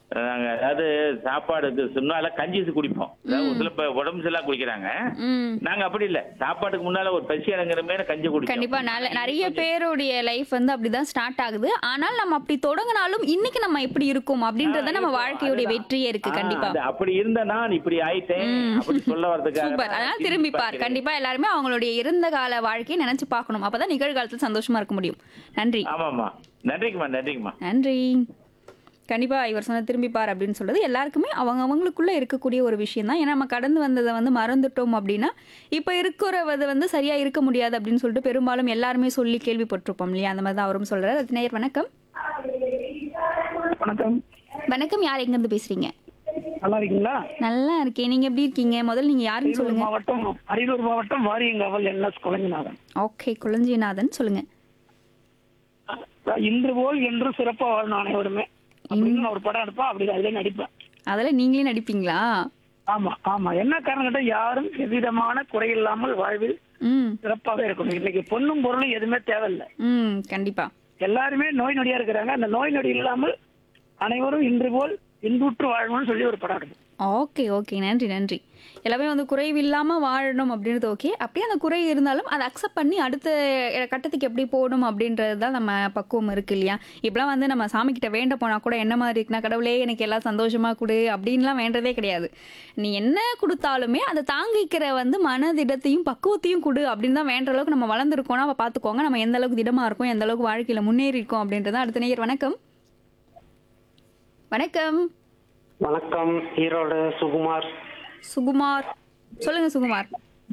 நாங்க அதாவது சாப்பாடுக்கு முன்னால கஞ்சி குடிப்போம். அதாவது ஒரு சில உடம்பு சரியில்லாம குடிக்கிறாங்க. ம். நாங்க அப்படி இல்ல. சாப்பாட்டுக்கு முன்னால ஒரு பசி இறங்குற மாரி கஞ்சி குடிச்சோம். கண்டிப்பா. நெறைய பேருடைய லைஃப் வந்து அப்படிதான் ஸ்டார்ட் ஆகுது. ஆனால் நம்ம அப்படி தொடங்குனாலும், இன்னைக்கு நம்ம எப்படி இருக்கோம் அப்படின்றது நம்ம வாழ்க்கையுடைய அதுதான். வெற்றியே இருக்கு. கண்டிப்பா. அப்படி இருந்த நான் இப்படி ஆயிட்டேன். அப்படி சொல்ல வரதுக்காக சூப்பர். தான் அதனால நான் திரும்பி பார். பார்க்கிறேன். கண்டிப்பா எல்லாருமே அவங்களுடைய இறந்த கால வாழ்க்கையை நினைச்சு பார்க்கணும். அப்பதான் நிகழ்காலத்துல சந்தோஷமா இருக்க முடியும். நன்றி. ஆமாம்மா. நன்றிங்கம்மா, நன்றிங்கம்மா. நன்றி. கண்டிப்பா இவர் சொன்ன திரும்பி பார் அப்படின்னு சொல்றது எல்லாருக்குமே அவங்களுக்குள்ள இருக்கக்கூடிய ஒரு விஷயம் தான். ஏன்னா நம்ம கடந்து வந்ததை வந்து மறந்துட்டோம் அப்படின்னா, இப்ப இருக்கிறது வந்து சரியா இருக்க முடியாது அப்படின்னு சொல்லிட்டு பெரும்பாலும் எல்லாருமே சொல்லி கேள்விப்பட்டிருப்போம் இல்லையா? அந்த மாதிரி தான் அவரும் சொல்றாரு. அது நேயர் வணக்கம். வணக்கம். வணக்கம். யார் எங்க இருந்து பேசுறீங்க? நல்லா இருக்கீங்களா? நல்லா இருக்கேன். நீங்க எப்படி இருக்கீங்க? முதல்ல நீங்க யாருன்னு சொல்லுங்க. அரியலூர் மாவட்டம் வாரியங்காவல் என்எஸ் குழஞ்சிநாதன். ஓகே, குளஞ்சிநாதன் சொல்லுங்க. இன்று போல் என்று சிறப்பா வாழணும் அனைவருமே அப்படின்னு நான் ஒரு படம் எடுப்பேன். அப்படி அதிலே நடிப்பேன். அதெல்லாம் நீங்களே நடிப்பீங்களா? ஆமா ஆமா. என்ன காரணம் கேட்டா, யாரும் எவ்விதமான குறை இல்லாமல் வாழ்வில் ம். சிறப்பாகவே இருக்கணும். இன்னைக்கு பொண்ணும் பொருளும் எதுவுமே தேவையில்லை. ம். கண்டிப்பா. எல்லாருமே நோய் நொடியா இருக்கிறாங்க. அந்த நோய் நொடி இல்லாமல் அனைவரும் இன்று போல் இன்புற்று வாழணும்னு சொல்லி ஒரு படம் எடுப்பேன். Okay, okay. நன்றி, நன்றி. எல்லாமே வந்து குறைவில்லாம வாழணும் அப்படின்றது ஓகே. அப்படியே அந்த குறை இருந்தாலும் அதை அக்செப்ட் பண்ணி அடுத்த கட்டத்துக்கு எப்படி போகணும் அப்படின்றது தான் நம்ம பக்குவம் இருக்கு இல்லையா? இப்பலாம் வந்து நம்ம சாமிக்கிட்ட வேண்ட போனா கூட என்ன மாதிரி இருக்குன்னா, கடவுளே எனக்கு எல்லாம் சந்தோஷமா குடு அப்படின்லாம் வேண்டதே கிடையாது. நீ என்ன குடுத்தாலுமே அதை தாங்கிக்கிற வந்து மனதிடத்தையும் பக்குவத்தையும் குடு அப்படின்னு தான் வேண்ட அளவுக்கு நம்ம வளர்ந்துருக்கோம்னா அப்ப பார்த்துக்கோங்க நம்ம எந்த அளவுக்கு திடமா இருக்கோம், எந்த அளவுக்கு வாழ்க்கையில முன்னேறி இருக்கோம் அப்படின்றத. அடுத்த நேயர் வணக்கம். வணக்கம். வணக்கம். ஈரோடு சுகுமார். சுகுமார் சொல்லுங்க. சுகுமார்.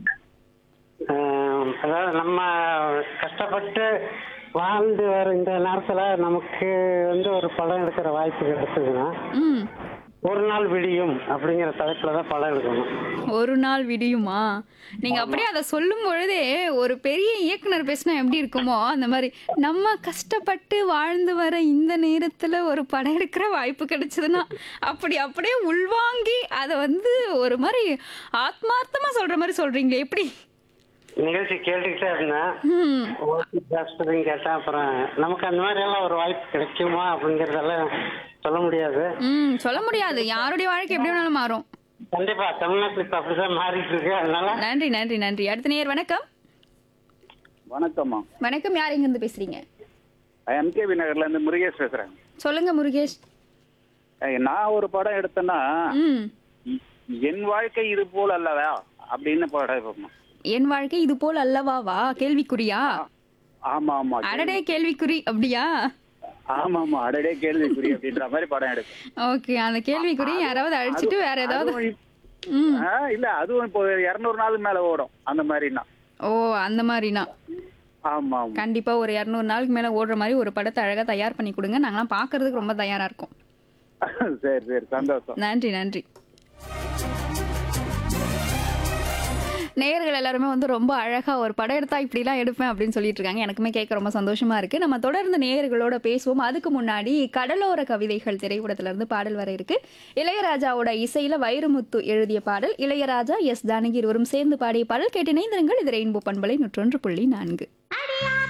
அதாவது நம்ம கஷ்டப்பட்டு வாழ்ந்து வர இந்த நேரத்துல நமக்கு வந்து ஒரு படம் எடுக்கிற வாய்ப்பு கிடைச்சதுன்னா, ம். ஒரு நாள் விடியும் அப்படிங்கிற தலைப்புல தான் படம் எடுக்கணும். ஒரு நாள் விடியுமா? நீங்க அப்படியே அதை சொல்லும் பொழுதே ஒரு பெரிய இயக்குனர் பேசினா எப்படி இருக்குமோ அந்த மாதிரி நம்ம கஷ்டப்பட்டு வாழ்ந்து வர இந்த நேரத்துல ஒரு படம் எடுக்கிற வாய்ப்பு கிடைச்சதுன்னா அப்படி அப்படியே உள்வாங்கி அதை வந்து ஒரு மாதிரி ஆத்மார்த்தமா சொல்ற மாதிரி சொல்றீங்களே எப்படி? நிகழ்ச்சி கேட்டுக்கிட்டே இருந்தேன். ம். பேசுறதுன்னு கேட்டேன். அப்புறம் நமக்கு அந்த மாதிரி எல்லாம் ஒரு வாய்ப்பு கிடைக்குமா அப்படிங்கறதெல்லாம் சொல்ல முடியாது. சொல்ல முடியாது. யாருடைய வாழ்க்கை எப்படி வேணாலும் மாறும். கண்டிப்பா தமிழ்நாட்டுல இப்ப அப்படிதான் மாறிட்டு இருக்கு. அதனால நன்றி, நன்றி, நன்றி. அடுத்த நேயர் வணக்கம். வணக்கம்மா. வணக்கம். யார் எங்க இருந்து பேசுறீங்க? எம்கேபி நகர்ல இருந்து முருகேஷ் பேசுறேன். சொல்லுங்க முருகேஷ். நான் ஒரு படம் எடுத்தேன்னா, ம். என் வாழ்க்கை இது போல் அல்லவா அப்படின்னு படம் எடுப்போம். என் வாழ்க்கை இது போல் அல்லவாவா? கேள்விக்குறியா? ஆமா ஆமா. அடடே கேள்விக்குறி அப்படியா? ஆமா ஆமா. அடடே கேள்விக்குறி அப்படின்ற மாதிரி படம் எடுப்பேன். ஓகே. அந்த கேள்விக்குறி யாராவது அழிச்சிட்டு வேற ஏதாவது. ம். இல்ல அதுவும் இப்போ 200 நாள் மேல ஓடும் அந்த மாதிரினா. ஓ அந்த மாதிரினா ஆமா ஆமா. கண்டிப்பா ஒரு 200 நாளுக்கு மேல ஓடுற மாதிரி ஒரு படத்தை அழகா தயார் பண்ணி கொடுங்க. நாங்களாம் பாக்குறதுக்கு ரொம்ப தயாரா இருக்கோம். சரி சரி சந்தோஷம். நன்றி, நன்றி. நேயர்கள் எல்லாருமே வந்து ரொம்ப அழகா ஒரு படம் எடுத்தா இப்படிலாம் எடுப்பேன் அப்படின்னு சொல்லிட்டு இருக்காங்க. எனக்குமே கேட்க ரொம்ப சந்தோஷமா இருக்கு. நம்ம தொடர்ந்து நேயர்களோட பேசுவோம். அதுக்கு முன்னாடி கடலோர கவிதைகள் திரைப்படத்துல இருந்து பாடல் வர இருக்கு. இளையராஜாவோட இசையில வைரமுத்து எழுதிய பாடல், இளையராஜா எஸ் ஜானகி இருவரும் சேர்ந்து பாடிய பாடல். கேட்டு இணைந்திருங்கள். இது ரெயின்போ பண்பலை 101.4.